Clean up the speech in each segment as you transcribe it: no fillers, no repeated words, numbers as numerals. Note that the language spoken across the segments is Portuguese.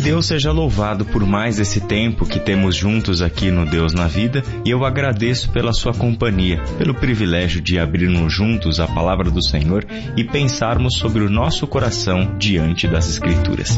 Deus seja louvado por mais esse tempo que temos juntos aqui no Deus na Vida, e eu agradeço pela sua companhia, pelo privilégio de abrirmos juntos a palavra do Senhor e pensarmos sobre o nosso coração diante das Escrituras.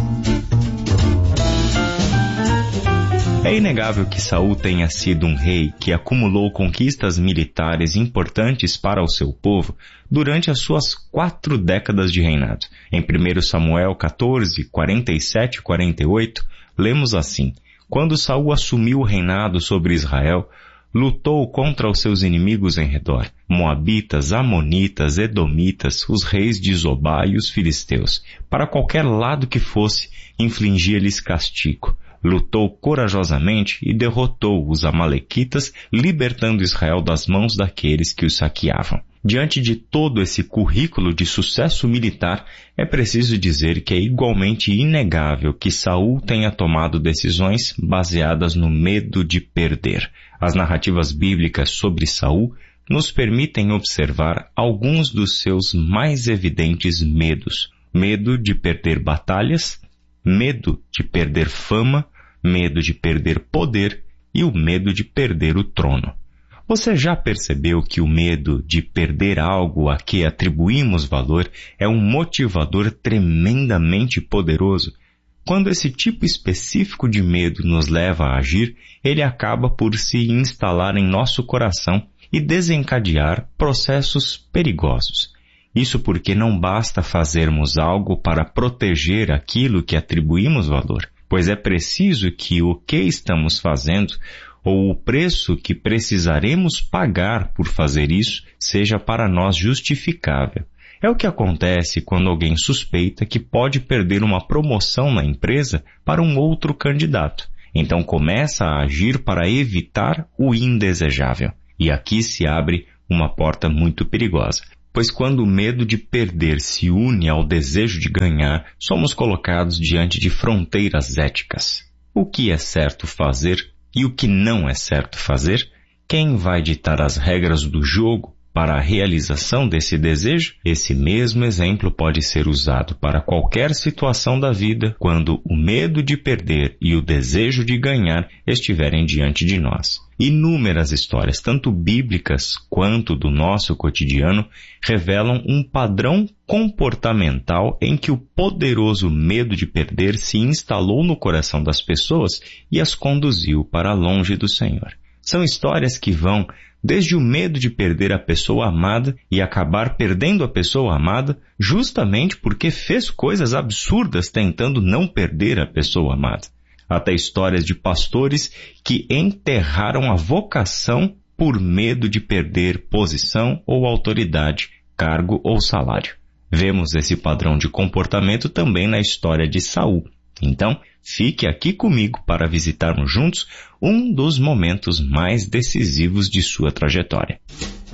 É inegável que Saul tenha sido um rei que acumulou conquistas militares importantes para o seu povo durante as suas 4 décadas de reinado. Em 1 Samuel 14, 47 e 48, lemos assim: Quando Saul assumiu o reinado sobre Israel, lutou contra os seus inimigos em redor, Moabitas, Amonitas, Edomitas, os reis de Zobá e os filisteus. Para qualquer lado que fosse, infligia-lhes castigo. Lutou corajosamente e derrotou os amalequitas, libertando Israel das mãos daqueles que os saqueavam. Diante de todo esse currículo de sucesso militar, é preciso dizer que é igualmente inegável que Saul tenha tomado decisões baseadas no medo de perder. As narrativas bíblicas sobre Saul nos permitem observar alguns dos seus mais evidentes medos. Medo de perder batalhas, medo de perder fama, medo de perder poder e o medo de perder o trono. Você já percebeu que o medo de perder algo a que atribuímos valor é um motivador tremendamente poderoso? Quando esse tipo específico de medo nos leva a agir, ele acaba por se instalar em nosso coração e desencadear processos perigosos. Isso porque não basta fazermos algo para proteger aquilo que atribuímos valor, pois é preciso que o que estamos fazendo ou o preço que precisaremos pagar por fazer isso seja para nós justificável. É o que acontece quando alguém suspeita que pode perder uma promoção na empresa para um outro candidato. Então começa a agir para evitar o indesejável. E aqui se abre uma porta muito perigosa. Pois quando o medo de perder se une ao desejo de ganhar, somos colocados diante de fronteiras éticas. O que é certo fazer e o que não é certo fazer? Quem vai ditar as regras do jogo para a realização desse desejo? Esse mesmo exemplo pode ser usado para qualquer situação da vida quando o medo de perder e o desejo de ganhar estiverem diante de nós. Inúmeras histórias, tanto bíblicas quanto do nosso cotidiano, revelam um padrão comportamental em que o poderoso medo de perder se instalou no coração das pessoas e as conduziu para longe do Senhor. São histórias que vão desde o medo de perder a pessoa amada e acabar perdendo a pessoa amada justamente porque fez coisas absurdas tentando não perder a pessoa amada, até histórias de pastores que enterraram a vocação por medo de perder posição ou autoridade, cargo ou salário. Vemos esse padrão de comportamento também na história de Saul. Então, fique aqui comigo para visitarmos juntos um dos momentos mais decisivos de sua trajetória.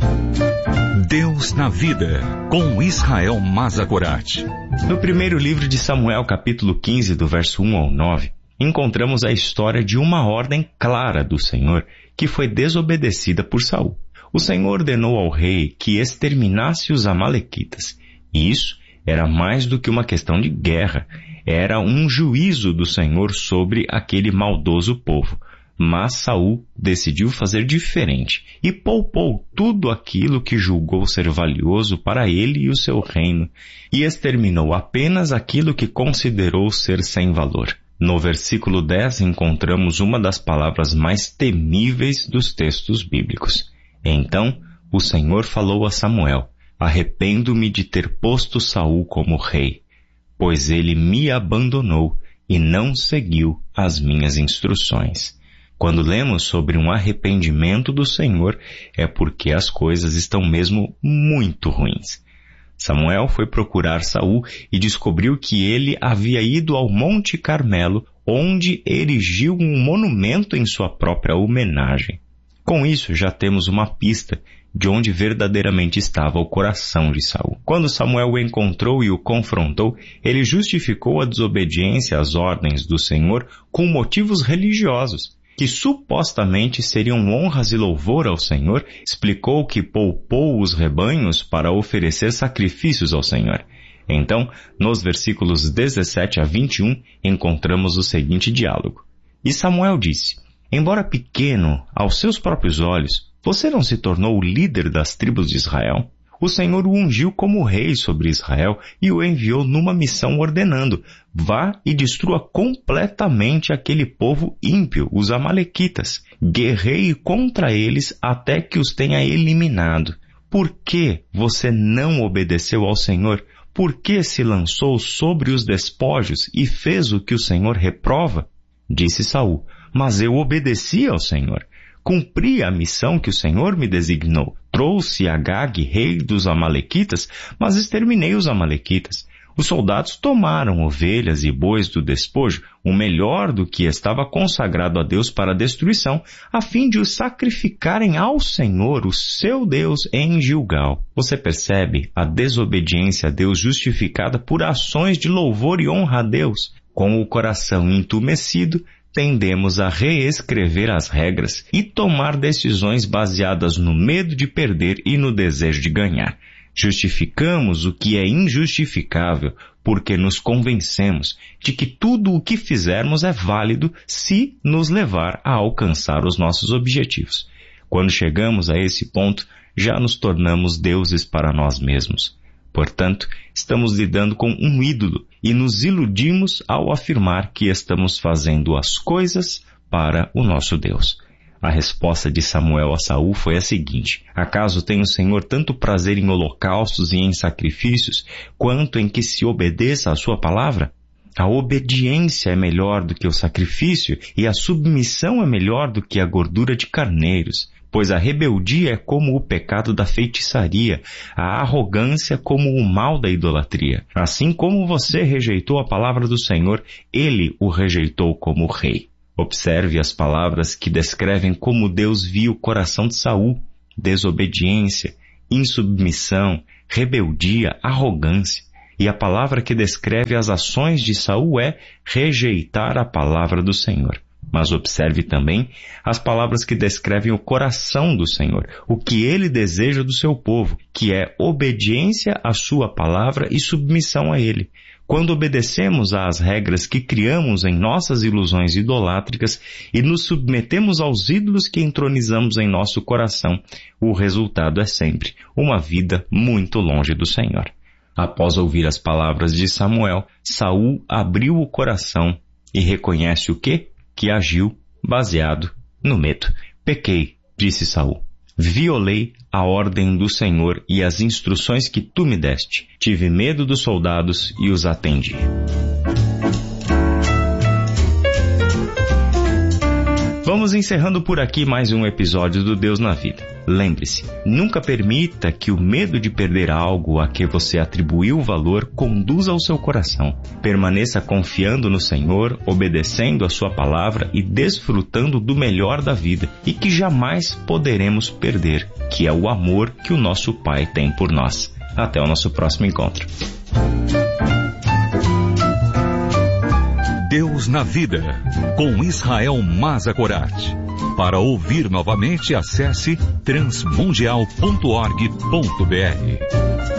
Deus na Vida, com Israel Mazagorat. No primeiro livro de Samuel, capítulo 15, do verso 1 ao 9, encontramos a história de uma ordem clara do Senhor que foi desobedecida por Saul. O Senhor ordenou ao rei que exterminasse os amalequitas, e isso era mais do que uma questão de guerra, era um juízo do Senhor sobre aquele maldoso povo. Mas Saul decidiu fazer diferente e poupou tudo aquilo que julgou ser valioso para ele e o seu reino, e exterminou apenas aquilo que considerou ser sem valor. No versículo 10 encontramos uma das palavras mais temíveis dos textos bíblicos. Então o Senhor falou a Samuel: Arrependo-me de ter posto Saul como rei, pois ele me abandonou e não seguiu as minhas instruções. Quando lemos sobre um arrependimento do Senhor, é porque as coisas estão mesmo muito ruins. Samuel foi procurar Saul e descobriu que ele havia ido ao Monte Carmelo, onde erigiu um monumento em sua própria homenagem. Com isso, já temos uma pista de onde verdadeiramente estava o coração de Saul. Quando Samuel o encontrou e o confrontou, ele justificou a desobediência às ordens do Senhor com motivos religiosos, que supostamente seriam honras e louvor ao Senhor. Explicou que poupou os rebanhos para oferecer sacrifícios ao Senhor. Então, nos versículos 17 a 21, encontramos o seguinte diálogo. E Samuel disse: embora pequeno aos seus próprios olhos, você não se tornou o líder das tribos de Israel? O Senhor o ungiu como rei sobre Israel e o enviou numa missão ordenando: vá e destrua completamente aquele povo ímpio, os amalequitas. Guerreie contra eles até que os tenha eliminado. Por que você não obedeceu ao Senhor? Por que se lançou sobre os despojos e fez o que o Senhor reprova? Disse Saul: mas eu obedeci ao Senhor. Cumpri a missão que o Senhor me designou. Trouxe Agag, rei dos amalequitas, mas exterminei os amalequitas. Os soldados tomaram ovelhas e bois do despojo, o melhor do que estava consagrado a Deus para a destruição, a fim de os sacrificarem ao Senhor, o seu Deus, em Gilgal. Você percebe a desobediência a Deus justificada por ações de louvor e honra a Deus? Com o coração entumecido, tendemos a reescrever as regras e tomar decisões baseadas no medo de perder e no desejo de ganhar. Justificamos o que é injustificável porque nos convencemos de que tudo o que fizermos é válido se nos levar a alcançar os nossos objetivos. Quando chegamos a esse ponto, já nos tornamos deuses para nós mesmos. Portanto, estamos lidando com um ídolo e nos iludimos ao afirmar que estamos fazendo as coisas para o nosso Deus. A resposta de Samuel a Saul foi a seguinte: acaso tem o Senhor tanto prazer em holocaustos e em sacrifícios, quanto em que se obedeça à sua palavra? A obediência é melhor do que o sacrifício e a submissão é melhor do que a gordura de carneiros. Pois a rebeldia é como o pecado da feitiçaria, a arrogância como o mal da idolatria. Assim como você rejeitou a palavra do Senhor, ele o rejeitou como rei. Observe as palavras que descrevem como Deus viu o coração de Saul: desobediência, insubmissão, rebeldia, arrogância. E a palavra que descreve as ações de Saul é rejeitar a palavra do Senhor. Mas observe também as palavras que descrevem o coração do Senhor, o que ele deseja do seu povo, que é obediência à sua palavra e submissão a ele. Quando obedecemos às regras que criamos em nossas ilusões idolátricas e nos submetemos aos ídolos que entronizamos em nosso coração, o resultado é sempre uma vida muito longe do Senhor. Após ouvir as palavras de Samuel, Saul abriu o coração e reconhece o quê? Que agiu baseado no medo. Pequei, disse Saul. Violei a ordem do Senhor e as instruções que tu me deste. Tive medo dos soldados e os atendi. Vamos encerrando por aqui mais um episódio do Deus na Vida. Lembre-se, nunca permita que o medo de perder algo a que você atribuiu valor conduza ao seu coração. Permaneça confiando no Senhor, obedecendo a sua palavra e desfrutando do melhor da vida e que jamais poderemos perder, que é o amor que o nosso Pai tem por nós. Até o nosso próximo encontro. Deus na Vida, com Israel Mazakorati. Para ouvir novamente, acesse transmundial.org.br.